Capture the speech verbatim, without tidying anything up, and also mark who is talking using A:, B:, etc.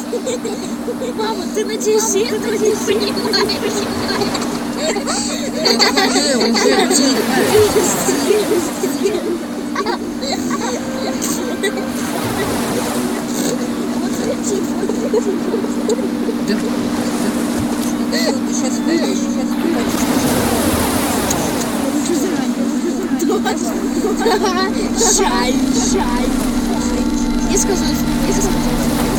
A: Мама, ты надеюсь, это не понимаешь?
B: Сейчас выйдешь, сейчас
A: Чай, чай. Я сказала, я сказала.